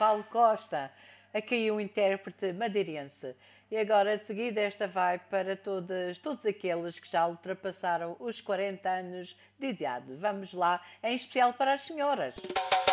Val Costa, aqui um intérprete madeirense. E agora, a seguir, esta vai para todos aqueles que já ultrapassaram os 40 anos de idade. Vamos lá, em especial para as senhoras.